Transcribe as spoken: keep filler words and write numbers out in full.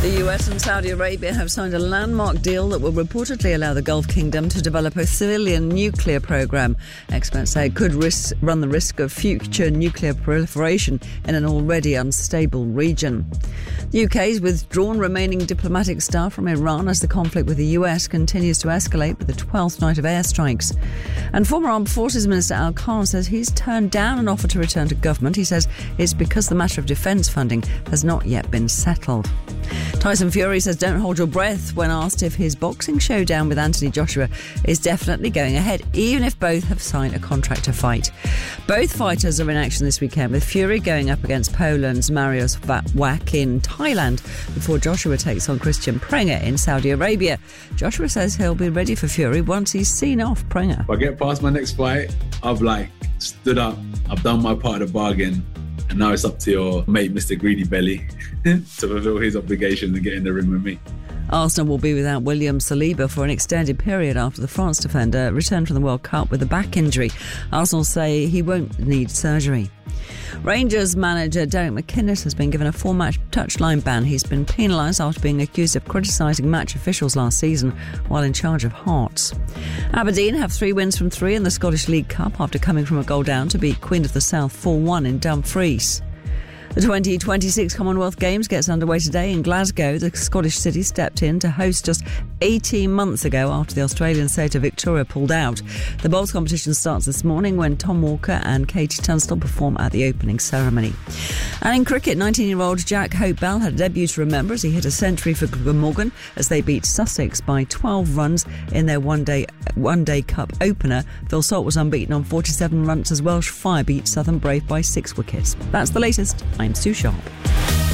The U S and Saudi Arabia have signed a landmark deal that will reportedly allow the Gulf Kingdom to develop a civilian nuclear program. Experts say it could risk, run the risk of future nuclear proliferation in an already unstable region. The U K's withdrawn remaining diplomatic staff from Iran as the conflict with the U S continues to escalate with the twelfth night of airstrikes. And former Armed Forces Minister Al Khan says he's turned down an offer to return to government. He says it's because the matter of defence funding has not yet been settled. Tyson Fury says don't hold your breath when asked if his boxing showdown with Anthony Joshua is definitely going ahead, even if both have signed a contract to fight. Both fighters are in action this weekend, with Fury going up against Poland's Mariusz Wach in Thailand before Joshua takes on Christian Prenger in Saudi Arabia. Joshua says he'll be ready for Fury once he's seen off Prenger. If I get past my next fight, I've like stood up, I've done my part of the bargain, and now it's up to your mate, Mister Greedy Belly, to fulfil his obligation and get in the ring with me. Arsenal will be without William Saliba for an extended period after the France defender returned from the World Cup with a back injury. Arsenal say he won't need surgery. Rangers manager Derek McInnes has been given a four-match touchline ban. He's been penalised after being accused of criticising match officials last season while in charge of Hearts. Aberdeen have three wins from three in the Scottish League Cup after coming from a goal down to beat Queen of the South four one in Dumfries. The twenty twenty-six Commonwealth Games gets underway today in Glasgow. The Scottish city stepped in to host just eighteen months ago after the Australian state of Victoria pulled out. The bowls competition starts this morning when Tom Walker and Katie Tunstall perform at the opening ceremony. And in cricket, nineteen-year-old Jack Hope Bell had a debut to remember as he hit a century for Glamorgan as they beat Sussex by twelve runs in their one-day one-day Cup opener. Phil Salt was unbeaten on forty-seven runs as Welsh Fire beat Southern Brave by six wickets. That's the latest. I'm Sue Sharp.